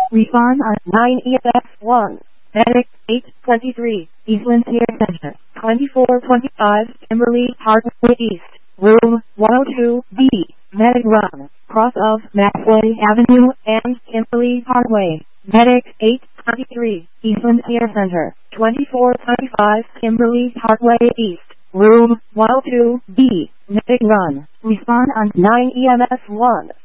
Respond on 9 EMS1. Medic 823, Eastland Care Center, 2425 Kimberly Parkway East, Room 102B. Medic run, cross of Maxway Avenue and Kimberly Parkway. Medic 823, Eastland Care Center, 2425 Kimberly Parkway East, Room 102B. Medic run. Respond on 9 EMS1.